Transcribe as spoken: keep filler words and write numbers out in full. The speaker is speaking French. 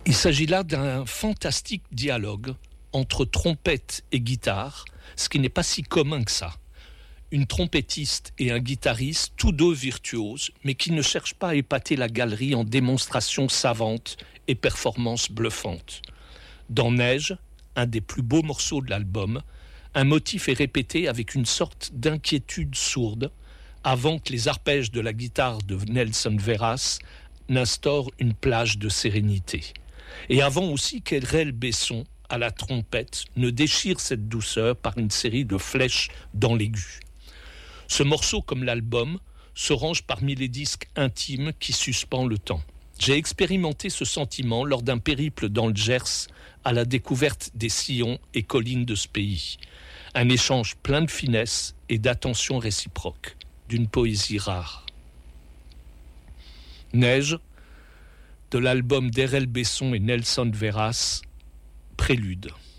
Il s'agit là d'un fantastique dialogue entre trompette et guitare, ce qui n'est pas si commun que ça. Une trompettiste et un guitariste, tous deux virtuoses, mais qui ne cherchent pas à épater la galerie en démonstrations savantes et performances bluffantes. Dans Neige, un des plus beaux morceaux de l'album, un motif est répété avec une sorte d'inquiétude sourde, avant que les arpèges de la guitare de Nelson Veras n'instaurent une plage de sérénité. Et avant aussi qu'Erel Besson, à la trompette, ne déchire cette douceur par une série de flèches dans l'aigu. Ce morceau, comme l'album, se range parmi les disques intimes qui suspendent le temps. J'ai expérimenté ce sentiment lors d'un périple dans le Gers à la découverte des sillons et collines de ce pays. Un échange plein de finesse et d'attention réciproque, d'une poésie rare. Neige, de l'album d'Erel Besson et Nelson Veras, Prélude.